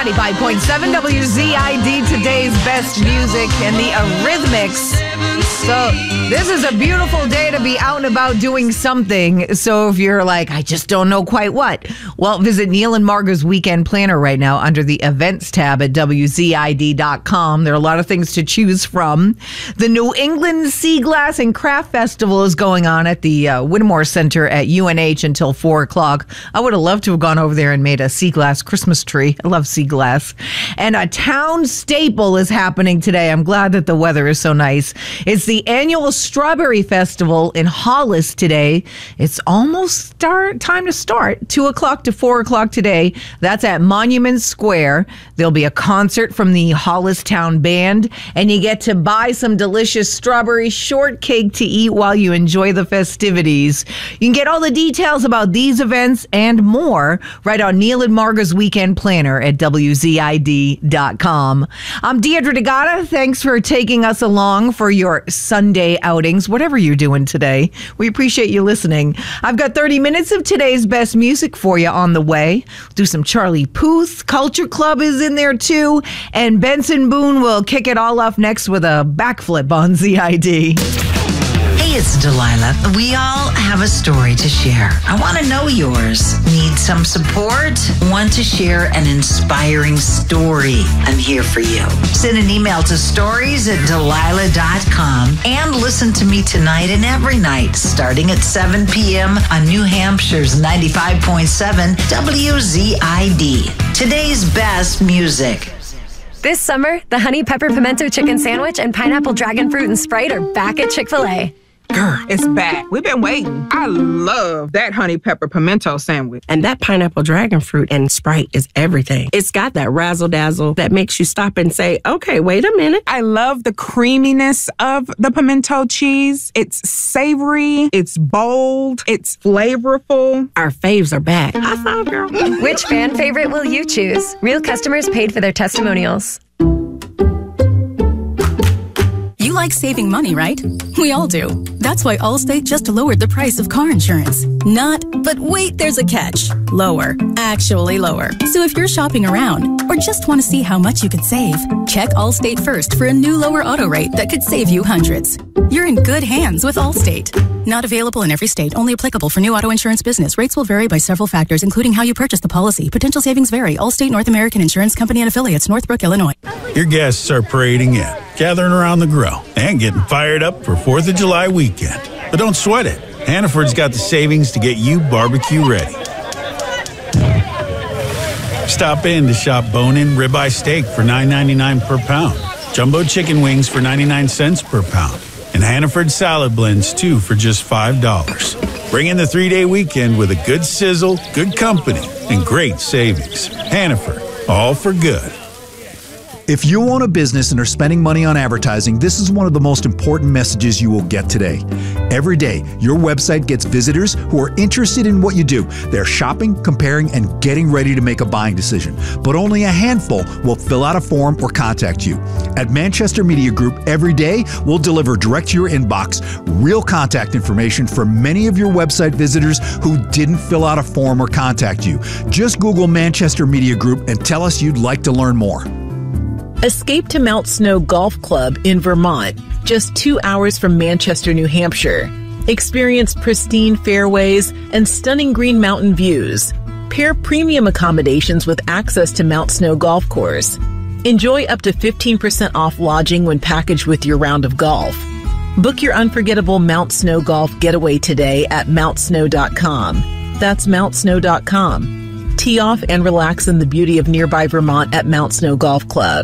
95.7 WZID, today's best music, and the Eurythmics. So this is a beautiful day to be out and about doing something. So if you're like, I just don't know quite what, well, visit Neil and Marga's weekend planner right now under the events tab at WZID.com. There are a lot of things to choose from. The New England Sea Glass and Craft Festival is going on at the Whittemore Center at UNH until 4 o'clock. I would have loved to have gone over there and made a sea glass Christmas tree. I love sea glass. And a town staple is happening today. I'm glad that the weather is so nice. It's the annual Strawberry Festival in Hollis today. It's almost time to start. 2 o'clock to 4 o'clock today. That's at Monument Square. There'll be a concert from the Hollis Town Band, and you get to buy some delicious strawberry shortcake to eat while you enjoy the festivities. You can get all the details about these events and more right on Neil and Marga's weekend planner at WZID.com. I'm Deidre DeGata. Thanks for taking us along for your Sunday outings, whatever you're doing today. We appreciate you listening. I've got 30 minutes of today's best music for you on the way. Do some Charlie Puth. Culture Club is in there too. And Benson Boone will kick it all off next with a backflip on ZID. Hey, it's Delilah. We all have a story to share. I want to know yours. Need some support? Want to share an inspiring story? I'm here for you. Send an email to stories@delilah.com and listen to me tonight and every night starting at 7 p.m. on New Hampshire's 95.7 WZID. Today's best music. This summer, the Honey Pepper Pimento Chicken Sandwich and Pineapple Dragon Fruit and Sprite are back at Chick-fil-A. Girl, it's back. We've been waiting. I love that honey pepper pimento sandwich. And that pineapple dragon fruit and Sprite is everything. It's got that razzle-dazzle that makes you stop and say, okay, wait a minute. I love the creaminess of the pimento cheese. It's savory. It's bold. It's flavorful. Our faves are back. High five, girl. Which fan favorite will you choose? Real customers paid for their testimonials. You like saving money, right? We all do. That's why Allstate just lowered the price of car insurance. Not, but wait, there's a catch. Lower. Actually lower. So if you're shopping around or just want to see how much you could save, check Allstate first for a new lower auto rate that could save you hundreds. You're in good hands with Allstate. Not available in every state. Only applicable for new auto insurance business. Rates will vary by several factors, including how you purchase the policy. Potential savings vary. Allstate North American Insurance Company and Affiliates, Northbrook, Illinois. Your guests are parading in, gathering around the grill, and getting fired up for 4th of July weekend. But don't sweat it. Hannaford's got the savings to get you barbecue ready. Stop in to shop bone-in ribeye steak for $9.99 per pound. Jumbo chicken wings for 99 cents per pound. And Hannaford salad blends, too, for just $5. Bring in the 3-day weekend with a good sizzle, good company, and great savings. Hannaford, all for good. If you own a business and are spending money on advertising, this is one of the most important messages you will get today. Every day, your website gets visitors who are interested in what you do. They're shopping, comparing, and getting ready to make a buying decision. But only a handful will fill out a form or contact you. At Manchester Media Group, every day, we'll deliver direct to your inbox real contact information for many of your website visitors who didn't fill out a form or contact you. Just Google Manchester Media Group and tell us you'd like to learn more. Escape to Mount Snow Golf Club in Vermont, just 2 hours from Manchester, New Hampshire. Experience pristine fairways and stunning green mountain views. Pair premium accommodations with access to Mount Snow Golf Course. Enjoy up to 15% off lodging when packaged with your round of golf. Book your unforgettable Mount Snow Golf getaway today at mountsnow.com. That's mountsnow.com. Tee off and relax in the beauty of nearby Vermont at Mount Snow Golf Club.